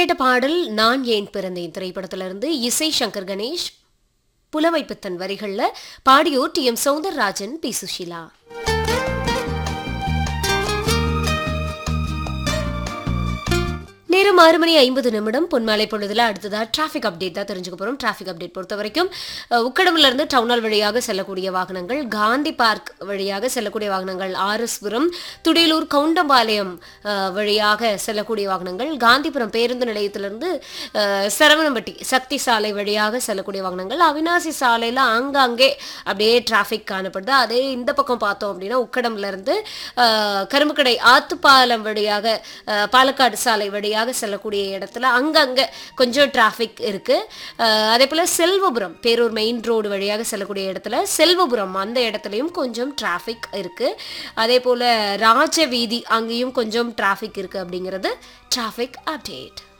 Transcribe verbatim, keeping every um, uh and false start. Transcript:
கேட்ட பாடல் நான் ஏன் பிறந்தேன் திரைப்படத்திலிருந்து. இசை சங்கர் கணேஷ், புலமைப்பித்தன் வரிகள்ல பாடியோர் D M Soundararajan, B Sushila. நேரம் ஆறு மணி ஐம்பது நிமிடம் பொன்மாலை பொழுதுல அடுத்ததா டிராஃபிக் அப்டேட் தான் தெரிஞ்சுக்க போறோம். டிராஃபிக் அப்டேட் பொறுத்த வரைக்கும் உக்கடம்ல இருந்து டவுனால் வழியாக செல்லக்கூடிய வாகனங்கள், காந்தி பார்க் வழியாக செல்லக்கூடிய வாகனங்கள், ஆர்எஸ்புரம் துடியலூர் கவுண்டம்பாளையம் வழியாக செல்லக்கூடிய வாகனங்கள், காந்திபுரம் பேருந்து நிலையத்திலிருந்து சரவணம்பட்டி சக்தி சாலை வழியாக செல்லக்கூடிய வாகனங்கள், அவினாசி சாலையில ஆங்காங்கே அப்படியே டிராஃபிக் காணப்படுது. அதே இந்த பக்கம் பார்த்தோம் அப்படின்னா உக்கடம்ல இருந்து கரும்புக்கடை ஆத்துப்பாலம் வழியாக பாலக்காடு சாலை வழியாக செல்லக்கூடிய இடத்துல அங்கங்க கொஞ்சம் டிராஃபிக் இருக்கு. அதே போல செல்வபுரம் பேரூர் மெயின் ரோடு வழியாக செல்லக்கூடிய இடத்துல செல்வபுரம் அந்த இடத்துலையும் கொஞ்சம் டிராஃபிக் இருக்கு. அதே போல ராஜ வீதி அங்கேயும் கொஞ்சம் டிராஃபிக் இருக்கு அப்படிங்கிறது டிராஃபிக் அப்டேட்.